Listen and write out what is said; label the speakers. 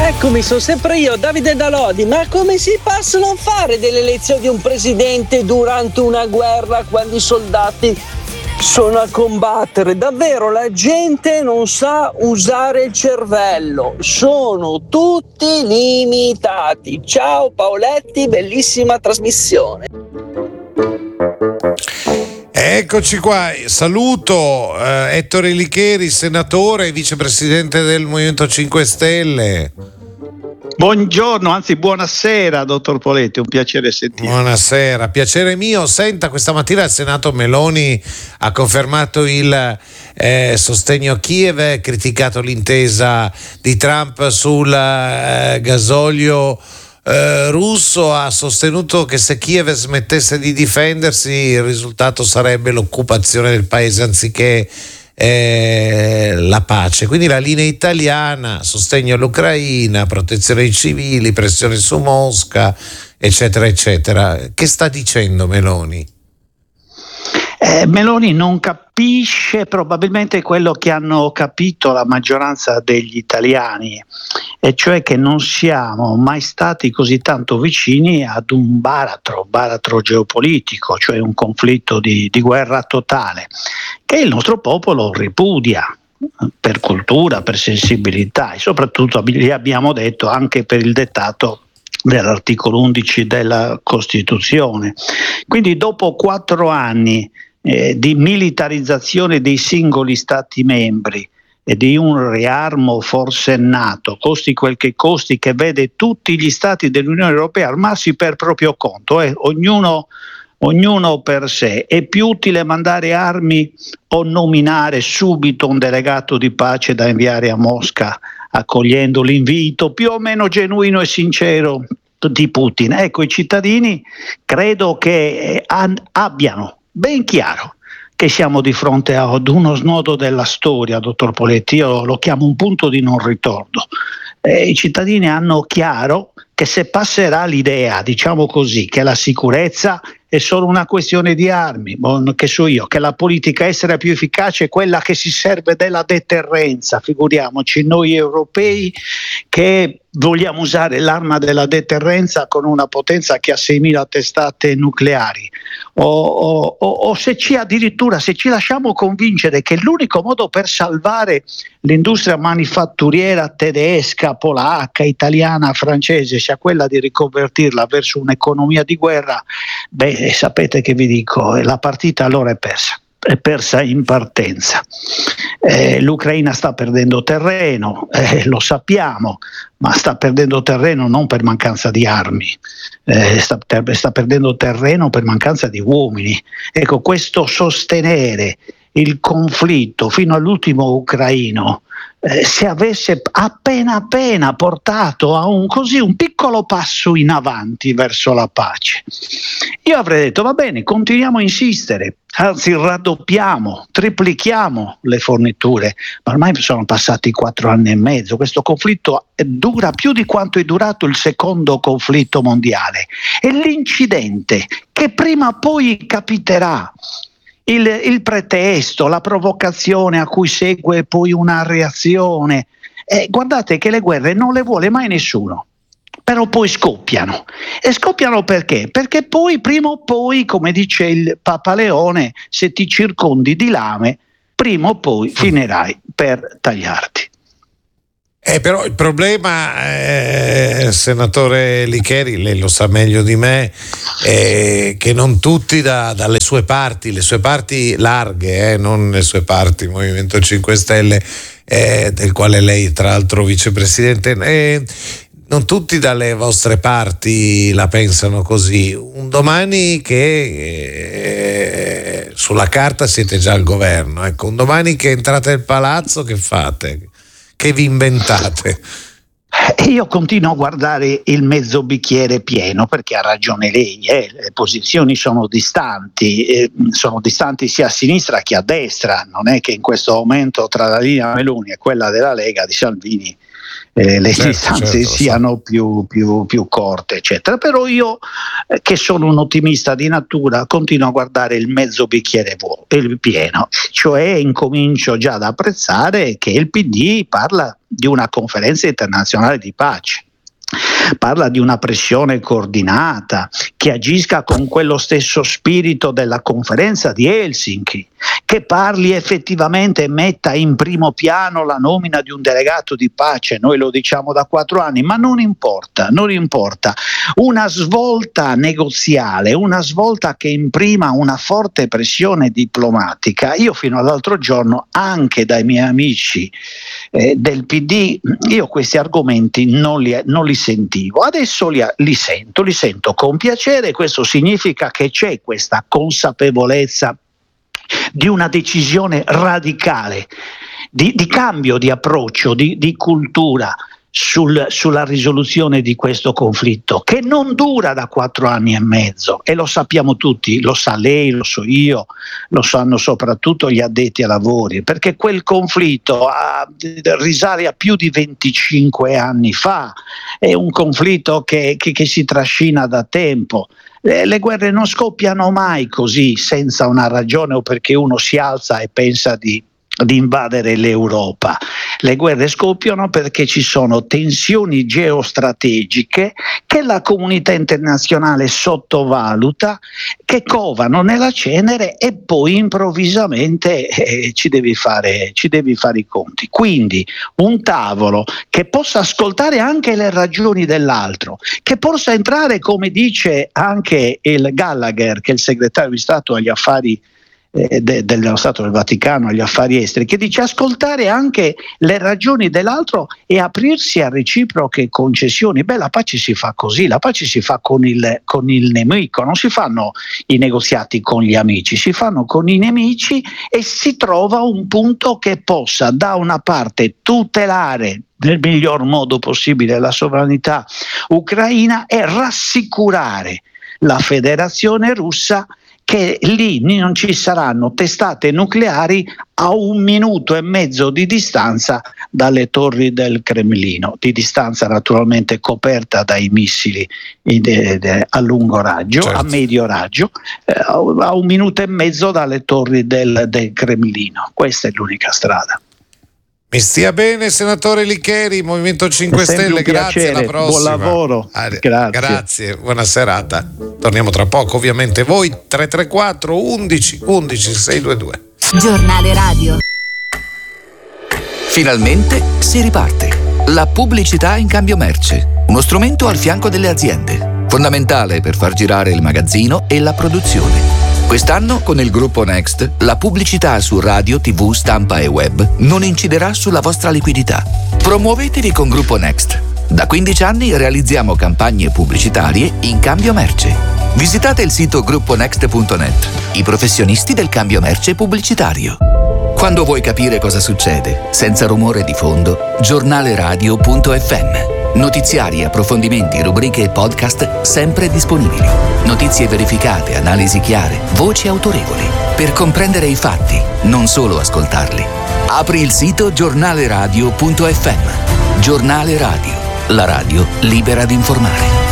Speaker 1: Eccomi, sono sempre io, Davide da Lodi. Ma come si possono fare delle elezioni di un presidente durante una guerra quando i soldati sono a combattere? Davvero la gente non sa usare il cervello, sono tutti limitati. Ciao Paoletti, bellissima trasmissione.
Speaker 2: Eccoci qua, saluto Ettore Licheri, senatore e vicepresidente del Movimento 5 Stelle.
Speaker 3: Buongiorno, anzi buonasera dottor Poletti, un piacere sentire.
Speaker 2: Buonasera, piacere mio. Senta, questa mattina al Senato Meloni ha confermato il sostegno a Kiev, ha criticato l'intesa di Trump sul gasolio russo, ha sostenuto che se Kiev smettesse di difendersi il risultato sarebbe l'occupazione del paese anziché la pace. Quindi la linea italiana: sostegno all'Ucraina, protezione ai civili, pressione su Mosca, eccetera eccetera. Che sta dicendo Meloni?
Speaker 3: Meloni non capisce probabilmente quello che hanno capito la maggioranza degli italiani, e cioè che non siamo mai stati così tanto vicini ad un baratro geopolitico, cioè un conflitto di guerra totale, che il nostro popolo ripudia per cultura, per sensibilità e soprattutto, gli abbiamo detto, anche per il dettato dell'articolo 11 della Costituzione. Quindi dopo 4 anni di militarizzazione dei singoli stati membri e di un riarmo forsennato, costi quel che costi, che vede tutti gli stati dell'Unione Europea armarsi per proprio conto, ognuno per sé. È più utile mandare armi o nominare subito un delegato di pace da inviare a Mosca, accogliendo l'invito più o meno genuino e sincero di Putin. Ecco, i cittadini credo che abbiano ben chiaro che siamo di fronte ad uno snodo della storia, dottor Poletti. Io lo chiamo un punto di non ritorno. I cittadini hanno chiaro che se passerà l'idea, diciamo così, che la sicurezza è solo una questione di armi, che so io, che la politica estera più efficace è quella che si serve della deterrenza, figuriamoci noi europei che vogliamo usare l'arma della deterrenza con una potenza che ha 6.000 testate nucleari, o se ci lasciamo convincere che l'unico modo per salvare l'industria manifatturiera tedesca, polacca, italiana, francese sia quella di riconvertirla verso un'economia di guerra, sapete che vi dico, la partita allora è persa in partenza. L'Ucraina sta perdendo terreno, lo sappiamo, ma sta perdendo terreno non per mancanza di armi, sta perdendo terreno per mancanza di uomini. Ecco, questo sostenere il conflitto fino all'ultimo ucraino, se avesse appena portato a un piccolo passo in avanti verso la pace, io avrei detto va bene, continuiamo a insistere, anzi raddoppiamo, triplichiamo le forniture, ma ormai sono passati 4 anni e mezzo, questo conflitto dura più di quanto è durato il secondo conflitto mondiale, e l'incidente che prima o poi capiterà, il pretesto, la provocazione a cui segue poi una reazione. Guardate che le guerre non le vuole mai nessuno, però poi scoppiano. E scoppiano perché? Perché poi, prima o poi, come dice il Papa Leone, se ti circondi di lame, prima o poi finirai per tagliarti.
Speaker 2: Però il problema, senatore Licheri, lei lo sa meglio di me, che non tutti dalle sue parti, le sue parti larghe, non le sue parti, Movimento 5 Stelle, del quale lei tra l'altro vicepresidente, non tutti dalle vostre parti la pensano così. Un domani che sulla carta siete già al governo, ecco, un domani che entrate nel palazzo, che fate? Che vi inventate?
Speaker 3: Io continuo a guardare il mezzo bicchiere pieno, perché ha ragione lei, le posizioni sono distanti sia a sinistra che a destra. Non è che in questo momento tra la linea Meloni e quella della Lega di Salvini le distanze siano più corte, eccetera. Però io, che sono un ottimista di natura, continuo a guardare il mezzo bicchiere pieno, cioè incomincio già ad apprezzare che il PD parla di una conferenza internazionale di pace. Parla di una pressione coordinata che agisca con quello stesso spirito della conferenza di Helsinki, che parli effettivamente e metta in primo piano la nomina di un delegato di pace. Noi lo diciamo da 4 anni, ma non importa. Una svolta negoziale, una svolta che imprima una forte pressione diplomatica. Io fino all'altro giorno, anche dai miei amici del PD, io questi argomenti non li sentivo. Adesso li sento con piacere. Questo significa che c'è questa consapevolezza di una decisione radicale, di cambio di approccio, di cultura sulla risoluzione di questo conflitto, che non dura da 4 anni e mezzo, e lo sappiamo tutti, lo sa lei, lo so io, lo sanno soprattutto gli addetti ai lavori, perché quel conflitto risale a più di 25 anni fa, è un conflitto che si trascina da tempo. Le guerre non scoppiano mai così, senza una ragione o perché uno si alza e pensa di invadere l'Europa. Le guerre scoppiano perché ci sono tensioni geostrategiche che la comunità internazionale sottovaluta, che covano nella cenere, e poi improvvisamente ci devi fare i conti. Quindi un tavolo che possa ascoltare anche le ragioni dell'altro, che possa entrare, come dice anche il Gallagher, che è il segretario di Stato agli affari dello Stato del Vaticano agli affari esteri, che dice ascoltare anche le ragioni dell'altro e aprirsi a reciproche concessioni. La pace si fa così, la pace si fa con il nemico, non si fanno i negoziati con gli amici, si fanno con i nemici, e si trova un punto che possa da una parte tutelare nel miglior modo possibile la sovranità ucraina e rassicurare la Federazione Russa che lì non ci saranno testate nucleari a 1 minuto e mezzo di distanza dalle torri del Cremlino, di distanza naturalmente coperta dai missili a lungo raggio, certo, a medio raggio, a 1 minuto e mezzo dalle torri del Cremlino. Questa è l'unica strada.
Speaker 2: Mi stia bene, senatore Licheri, Movimento 5 Stelle, grazie, alla prossima.
Speaker 3: Buon lavoro.
Speaker 2: Grazie, buona serata. Torniamo tra poco, ovviamente. Voi 334 11 11 622.
Speaker 4: Giornale radio.
Speaker 5: Finalmente si riparte. La pubblicità in cambio merce, uno strumento al fianco delle aziende, fondamentale per far girare il magazzino e la produzione. Quest'anno, con il gruppo Next, la pubblicità su radio, TV, stampa e web non inciderà sulla vostra liquidità. Promuovetevi con Gruppo Next. Da 15 anni realizziamo campagne pubblicitarie in cambio merce. Visitate il sito grupponext.net, i professionisti del cambio merce pubblicitario. Quando vuoi capire cosa succede, senza rumore di fondo, giornaleradio.fm. Notiziari, approfondimenti, rubriche e podcast sempre disponibili. Notizie verificate, analisi chiare, voci autorevoli. Per comprendere i fatti, non solo ascoltarli. Apri il sito giornaleradio.fm. Giornale Radio, la radio libera di informare.